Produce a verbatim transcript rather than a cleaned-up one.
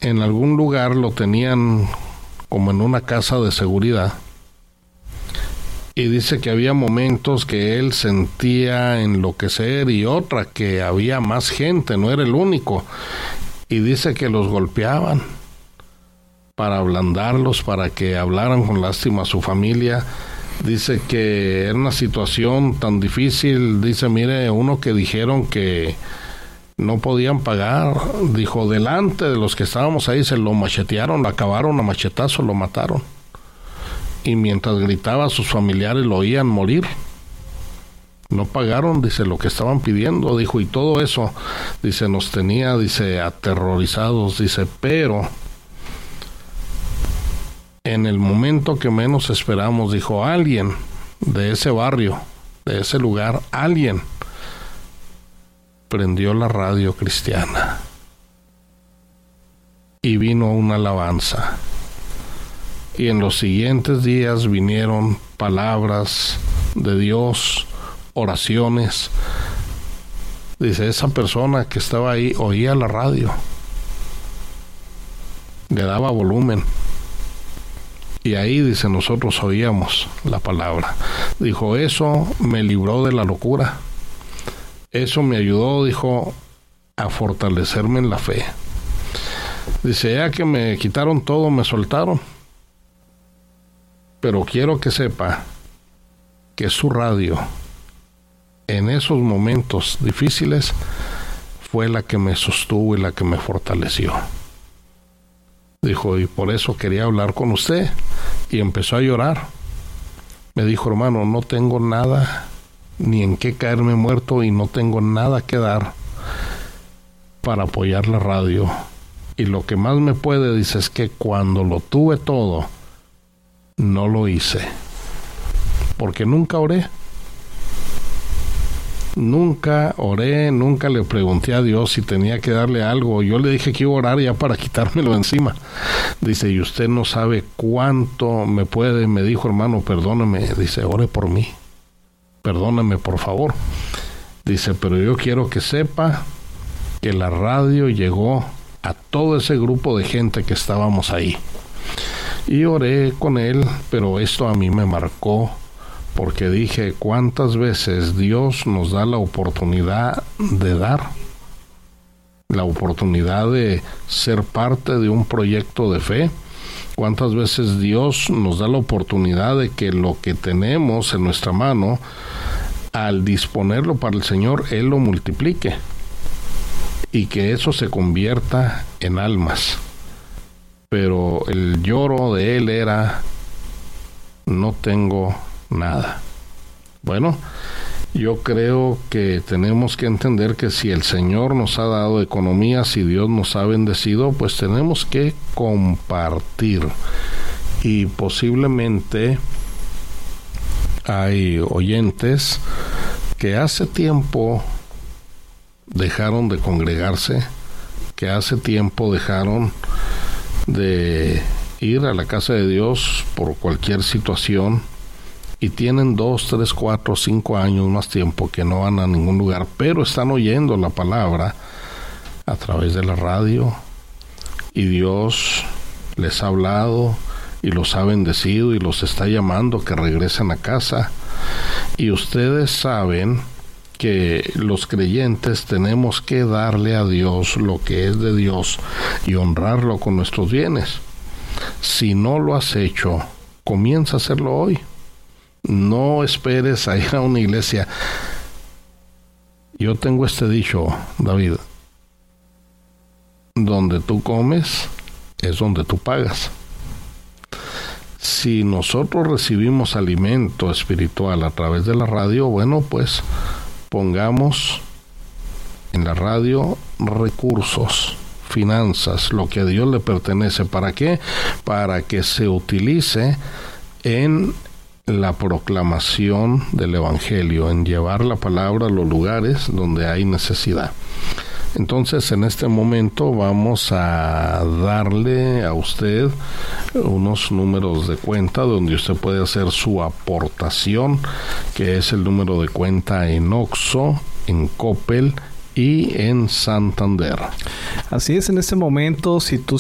en algún lugar lo tenían como en una casa de seguridad, y dice que había momentos que él sentía enloquecer y otra que había más gente, no era el único, y dice que los golpeaban para ablandarlos, para que hablaran con lástima a su familia. Dice que era una situación tan difícil. Dice, mire, uno que dijeron que no podían pagar, dijo, delante de los que estábamos ahí se lo machetearon, lo acabaron a machetazos, lo mataron. Y mientras gritaba, sus familiares lo oían morir. No pagaron, dice, lo que estaban pidiendo, dijo, y todo eso, dice, nos tenía, dice, aterrorizados, dice, pero en el momento que menos esperamos, dijo, alguien de ese barrio, de ese lugar, alguien prendió la radio cristiana y vino una alabanza. Y en los siguientes días vinieron palabras de Dios, oraciones. Dice, esa persona que estaba ahí oía la radio, le daba volumen, y ahí, dice, nosotros oíamos la palabra. Dijo, eso me libró de la locura. Eso me ayudó, dijo, a fortalecerme en la fe. Dice, ya que me quitaron todo, me soltaron. Pero quiero que sepa que su radio, en esos momentos difíciles, fue la que me sostuvo y la que me fortaleció. Dijo, y por eso quería hablar con usted. Y empezó a llorar. Me dijo, hermano, no tengo nada, ni en qué caerme muerto, y no tengo nada que dar para apoyar la radio. Y lo que más me puede, dice, es que cuando lo tuve todo, no lo hice. Porque nunca oré. Nunca oré, nunca le pregunté a Dios si tenía que darle algo. Yo le dije que iba a orar ya para quitármelo encima. Dice, y usted no sabe cuánto me puede. Me dijo, hermano, perdóname. Dice, ore por mí. Perdóname, por favor. Dice, pero yo quiero que sepa que la radio llegó a todo ese grupo de gente que estábamos ahí. Y oré con él, pero esto a mí me marcó, porque dije, ¿cuántas veces Dios nos da la oportunidad de dar? La oportunidad de ser parte de un proyecto de fe. ¿Cuántas veces Dios nos da la oportunidad de que lo que tenemos en nuestra mano, al disponerlo para el Señor, Él lo multiplique? Y que eso se convierta en almas. Pero el lloro de él era, no tengo nada. Bueno, yo creo que tenemos que entender que si el Señor nos ha dado economía, si Dios nos ha bendecido, pues tenemos que compartir. Y posiblemente hay oyentes que hace tiempo dejaron de congregarse, que hace tiempo dejaron de ir a la casa de Dios por cualquier situación, y tienen dos, tres, cuatro, cinco años más tiempo que no van a ningún lugar, pero están oyendo la palabra a través de la radio, y Dios les ha hablado y los ha bendecido y los está llamando que regresen a casa. Y ustedes saben que los creyentes tenemos que darle a Dios lo que es de Dios y honrarlo con nuestros bienes. Si no lo has hecho, comienza a hacerlo hoy. No esperes a ir a una iglesia. Yo tengo este dicho, David: donde tú comes es donde tú pagas. Si nosotros recibimos alimento espiritual a través de la radio, bueno, pues pongamos en la radio recursos, finanzas, lo que a Dios le pertenece. ¿Para qué? Para que se utilice en la proclamación del Evangelio, en llevar la palabra a los lugares donde hay necesidad. Entonces, en este momento vamos a darle a usted unos números de cuenta donde usted puede hacer su aportación, que es el número de cuenta en Oxxo, en Coppel y en Santander. Así es, en este momento, si tú